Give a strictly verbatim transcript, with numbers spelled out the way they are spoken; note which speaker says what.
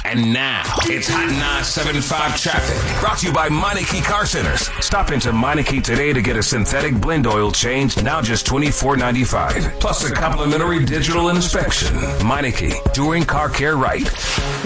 Speaker 1: And now, it's Hot nine seven five traffic. Brought to you by Meineke Car Centers. Stop into Meineke today to get a synthetic blend oil change, now just twenty-four ninety-five. Plus a complimentary digital inspection. Meineke, doing car care right.